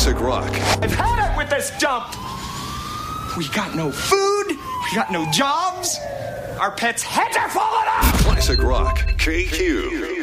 Classic rock. I've had it with this dump. We got no food. We got no jobs. Our pets' heads are falling off. Classic rock. KQ.